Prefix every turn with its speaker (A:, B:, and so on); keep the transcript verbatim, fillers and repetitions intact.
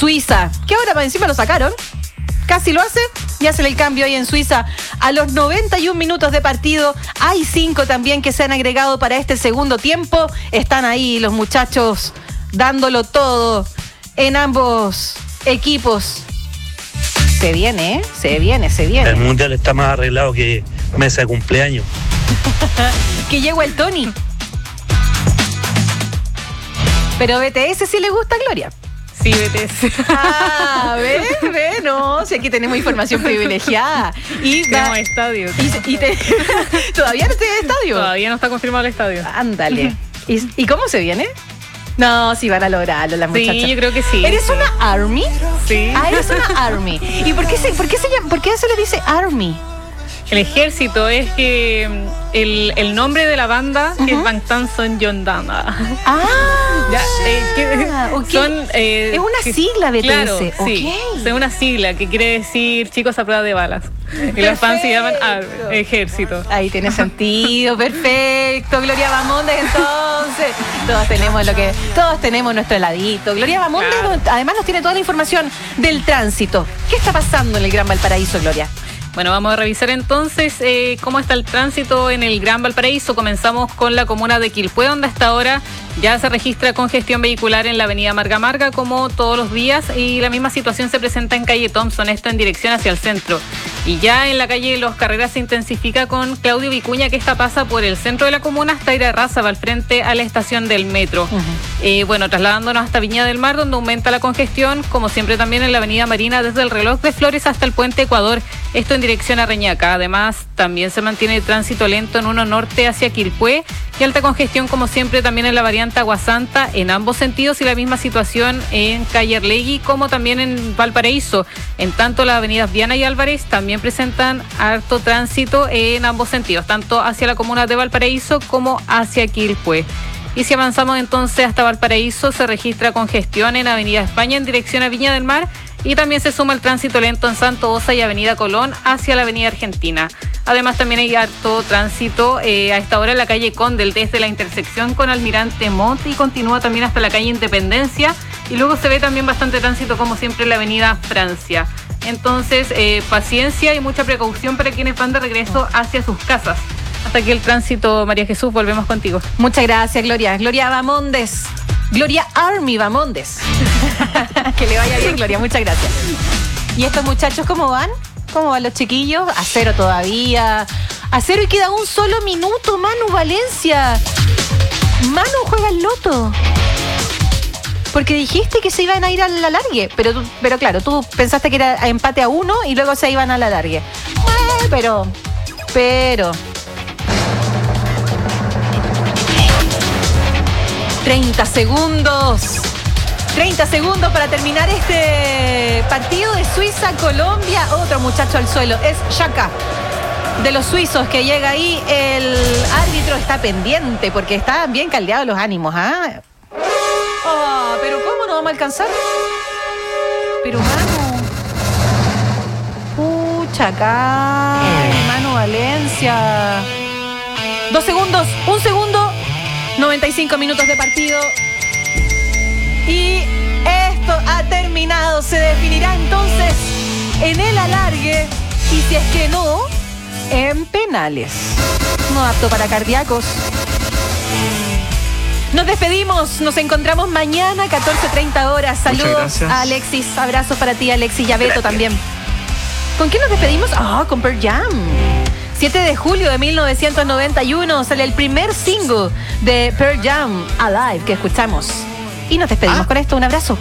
A: Suiza, que ahora para encima lo sacaron. Casi lo hace y hacen el cambio ahí en Suiza a los noventa y un minutos de partido. Hay cinco también que se han agregado para este segundo tiempo. Están ahí los muchachos dándolo todo en ambos equipos. Se viene, ¿eh? Se viene, se viene.
B: El mundial está más arreglado que mesa de cumpleaños.
A: Que llegó el Tony. Pero B T S sí le gusta a Gloria.
C: Sí, B T S.
A: Ah, ve, ve, no, si aquí tenemos información privilegiada. Y
C: tenemos
A: va,
C: estadio.
A: Y, y te, ¿Todavía no tiene estadio?
C: Todavía no está confirmado el estadio.
A: Ándale. ¿Y, ¿Y cómo se viene? No, sí van a lograrlo las muchachas.
C: Sí, yo creo que sí.
A: ¿Eres una ARMY?
C: Sí.
A: Ah, eres una ARMY. ¿Y por qué se, por qué se llama, por qué se le dice ARMY?
C: El ejército es que el, el nombre de la banda uh-huh. es Bangtan Sonyeondan.
A: Ah,
C: ya, eh, que,
A: okay.
C: son, eh,
A: es una
C: que,
A: sigla B T S.
C: Claro,
A: okay.
C: sí, es una sigla que quiere decir chicos a prueba de balas. Y los fans se llaman Ar- ejército.
A: Ahí tiene sentido, perfecto. Gloria Bamondes, entonces. Todos tenemos lo que, todos tenemos nuestro heladito. Gloria Bamondes, claro. Además nos tiene toda la información del tránsito. ¿Qué está pasando en el Gran Valparaíso, Gloria?
C: Bueno, vamos a revisar entonces eh, cómo está el tránsito en el Gran Valparaíso. Comenzamos con la comuna de Quilpué, donde hasta ahora ya se registra congestión vehicular en la avenida Marga Marga, como todos los días, y la misma situación se presenta en calle Thompson, esto en dirección hacia el centro. Y ya en la calle Los Carreras se intensifica con Claudio Vicuña, que esta pasa por el centro de la comuna hasta ir a Rázaval, al frente a la estación del metro. Uh-huh. Eh, bueno, trasladándonos hasta Viña del Mar, donde aumenta la congestión, como siempre también en la avenida Marina, desde el Reloj de Flores hasta el puente Ecuador, esto en dirección a Reñaca. Además, también se mantiene el tránsito lento en uno norte hacia Quilpué y alta congestión, como siempre, también en la variante Aguasanta en ambos sentidos, y la misma situación en calle Arlegui como también en Valparaíso. En tanto, las avenidas Viana y Álvarez también presentan harto tránsito en ambos sentidos, tanto hacia la comuna de Valparaíso como hacia Quilpué. Y si avanzamos entonces hasta Valparaíso, se registra congestión en Avenida España en dirección a Viña del Mar, y también se suma el tránsito lento en Santo Osa y Avenida Colón hacia la Avenida Argentina. Además, también hay harto tránsito eh, a esta hora en la calle Condel, desde la intersección con Almirante Montt, y continúa también hasta la calle Independencia, y luego se ve también bastante tránsito, como siempre, en la Avenida Francia. Entonces, eh, paciencia y mucha precaución para quienes van de regreso hacia sus casas. Hasta aquí el tránsito, María Jesús, volvemos contigo.
A: Muchas gracias, Gloria. Gloria Bamondes. Gloria Army Bamondes. Que le vaya bien, Gloria, muchas gracias. ¿Y estos muchachos cómo van? ¿Cómo van los chiquillos? A cero todavía. A cero y queda un solo minuto, Manu Valencia. Manu juega el loto. Porque dijiste que se iban a ir al alargue. Pero, pero claro, tú pensaste que era empate a uno y luego se iban al alargue. Eh, pero, pero... treinta segundos. treinta segundos para terminar este partido de Suiza-Colombia. Otro muchacho al suelo. Es Xhaka, de los suizos, que llega ahí. El árbitro está pendiente porque están bien caldeados los ánimos. ¿Ah? Oh, pero ¿cómo no vamos a alcanzar? Pero Manu. Pucha, acá. Manu Valencia. Dos segundos. Un segundo. noventa y cinco minutos de partido. Y esto ha terminado. Se definirá entonces en el alargue. Y si es que no, en penales. No apto para cardíacos. Nos despedimos. Nos encontramos mañana, catorce treinta horas. Saludos a Alexis. Abrazos para ti, Alexis, y a Beto también. ¿Con quién nos despedimos? Ah, oh, con Pearl Jam. siete de julio de mil novecientos noventa y uno sale el primer single de Pearl Jam, Alive, que escuchamos. Y nos despedimos ah. con esto. Un abrazo.